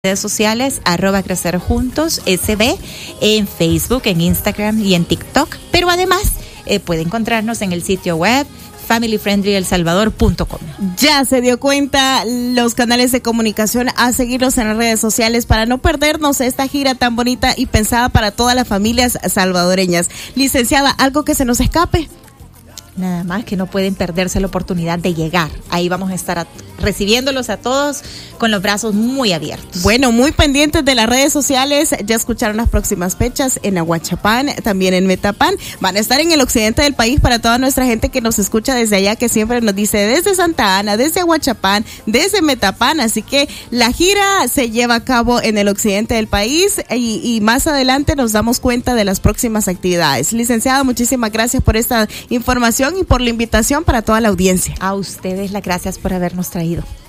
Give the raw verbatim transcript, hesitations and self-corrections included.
redes sociales, arroba crecer juntos S B, en Facebook, en Instagram y en TikTok. Pero además eh, puede encontrarnos en el sitio web family friendly el salvador punto com. Ya se dio cuenta los canales de comunicación, a seguirnos en las redes sociales para no perdernos esta gira tan bonita y pensada para todas las familias salvadoreñas. Licenciada, ¿algo que se nos escape? Nada más, que no pueden perderse la oportunidad de llegar. Ahí vamos a estar a, recibiéndolos a todos con los brazos muy abiertos. Bueno, muy pendientes de las redes sociales. Ya escucharon las próximas fechas en Aguachapán, también en Metapán. Van a estar en el occidente del país para toda nuestra gente que nos escucha desde allá, que siempre nos dice desde Santa Ana, desde Aguachapán, desde Metapán. Así que la gira se lleva a cabo en el occidente del país y, y más adelante nos damos cuenta de las próximas actividades. Licenciada, muchísimas gracias por esta información y por la invitación para toda la audiencia. A ustedes las gracias por habernos traído.